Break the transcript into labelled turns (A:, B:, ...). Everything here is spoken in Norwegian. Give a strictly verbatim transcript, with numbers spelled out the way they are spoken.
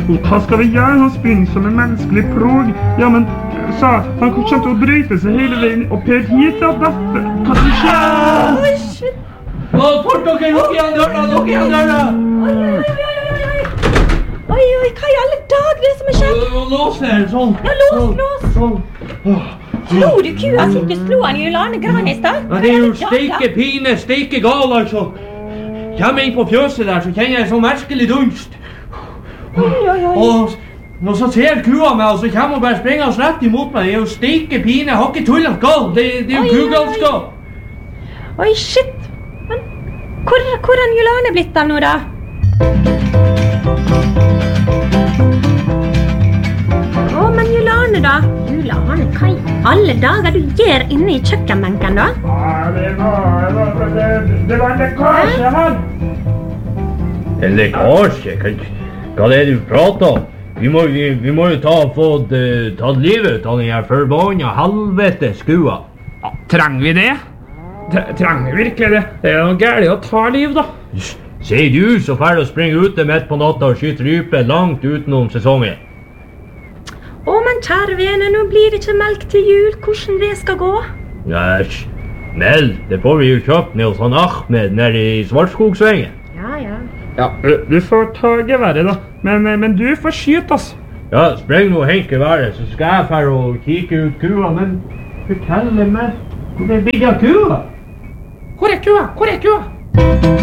A: Hva skal vi gjøre? Han spinner som en menneskelig plog. Ja, men, sa, han kommer til å brøyte seg hele veien opp her hit, da, dette. Hva som skjer?
B: Oi, shit.
C: Å, fort dere, lukk igjen døra, lukk igjen døra!
B: Oi, oi, oi, oi, oi. Oi, oi, hva i alle dager det som er skjedd?
C: Lås her, sånn.
B: Ja, lås, lås.
C: Sånn.
B: Slo du kua sitt, du slo han i Lane Gran i stad?
C: Ja, det er jo steike pine, steike gal, altså. Kjem inn på fjøset der, så kjenner jeg en sånn merkelig dunst.
B: Oi, oi, oi.
C: Og når så ser kua meg, og så kommer hun bare springende rett imot meg. Det er jo steike pine, jeg har ikke tullet gal. Det, det er jo kugalskap.
B: Oi, shit. Men hvor, hvor er Julane blitt av nå, da? Å, men Julane, da? Julane, hva i alle dager du gjør inne i kjøkkenbenken, da?
A: Ja, det var, det var, det, det var en lekkasje her.
D: En lekkasje? Hva, hva er det du prater om? Vi må, vi, vi må jo ta og få uh, tatt livet av den her forbanna helvete skua.
A: Ja, trenger vi det? Tre, trenger vi virkelig det? Det er noe gærlig å ta liv, da.
D: Sier du så færdig å springe ute midt på natta og skyte rype langt utenom sesongen?
B: Å, men kjære vene, nå blir det ikke melk til jul. Hvordan det skal gå?
D: Næsj, melk, det får vi jo kjøpt med hos han Ahmed nede i Svartskogsvengen.
B: Ja, ja.
A: Ja, du får ta geværet, da. Men, men du får skyte, altså.
D: Ja, spreng nå og hent geværet, så skal jeg fære og kikke ut kua, men fortell meg, hvor er det bygget kua?
A: Hvor er kua? Hvor er kua?